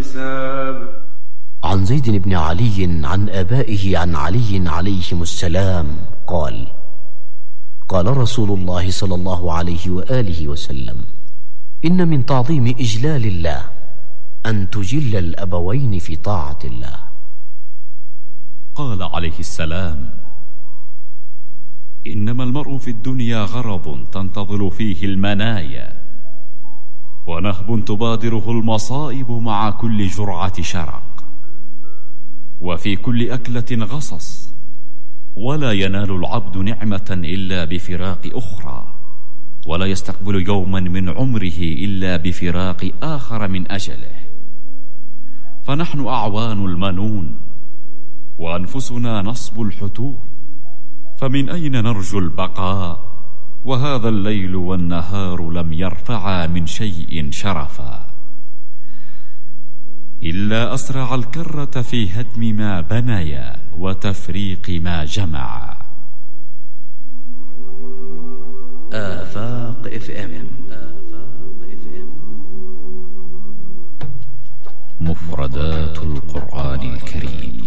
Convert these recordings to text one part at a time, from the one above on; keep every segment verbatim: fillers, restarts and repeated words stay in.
الحساب. عن زيد بن علي عن آبائه عن علي عليهم السلام قال: قال رسول الله صلى الله عليه وآله وسلم: إن من تعظيم إجلال الله أن تجل الأبوين في طاعة الله. قال عليه السلام: إنما المرء في الدنيا غرض تنتظر فيه المنايا، ونهب تبادره المصائب مع كل جرعة شرق، وفي كل أكلة غصص، ولا ينال العبد نعمة إلا بفراق أخرى، ولا يستقبل يوما من عمره إلا بفراق آخر من أجله. فنحن أعوان المنون، وأنفسنا نصب الحتوف، فمن أين نرجو البقاء؟ وهذا الليل والنهار لم يرفعا من شيء شرفا، إلا أسرع الكرة في هدم ما بنيا وتفريق ما جمعا. آفاق اف ام. مفردات القرآن الكريم.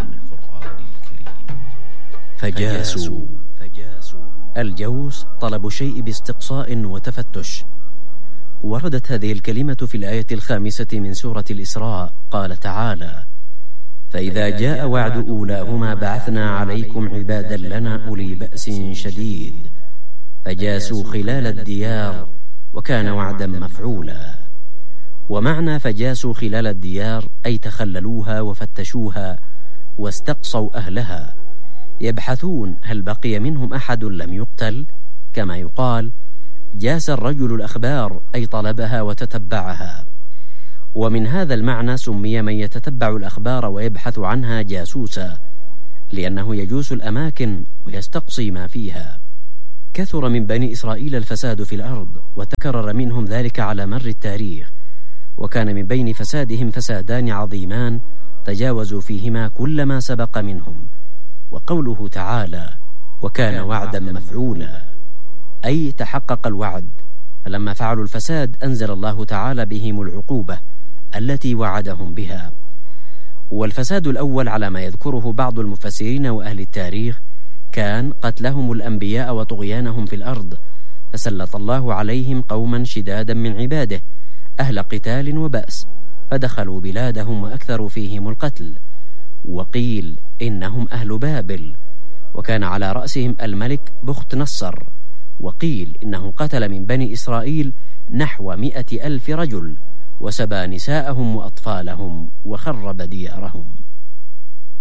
فجاسوا. الجوس طلب شيء باستقصاء وتفتش. وردت هذه الكلمة في الآية الخامسة من سورة الإسراء. قال تعالى: فإذا جاء وعد أولاهما بعثنا عليكم عبادا لنا أولي بأس شديد فجاسوا خلال الديار وكان وعدا مفعولا. ومعنى فجاسوا خلال الديار أي تخللوها وفتشوها واستقصوا أهلها، يبحثون هل بقي منهم أحد لم يقتل، كما يقال جاس الرجل الأخبار أي طلبها وتتبعها. ومن هذا المعنى سمي من يتتبع الأخبار ويبحث عنها جاسوسا، لأنه يجوس الأماكن ويستقصي ما فيها. كثر من بني إسرائيل الفساد في الأرض، وتكرر منهم ذلك على مر التاريخ، وكان من بين فسادهم فسادان عظيمان تجاوزوا فيهما كل ما سبق منهم. وقوله تعالى: وكان وعدا مفعولا، أي تحقق الوعد، فلما فعلوا الفساد أنزل الله تعالى بهم العقوبة التي وعدهم بها. والفساد الأول على ما يذكره بعض المفسرين وأهل التاريخ كان قتلهم الأنبياء وطغيانهم في الأرض، فسلط الله عليهم قوما شدادا من عباده أهل قتال وبأس، فدخلوا بلادهم وأكثروا فيهم القتل. وقيل إنهم أهل بابل، وكان على رأسهم الملك بخت نصر. وقيل إنه قتل من بني إسرائيل نحو مئة ألف رجل، وسبى نساءهم وأطفالهم وخرب ديارهم.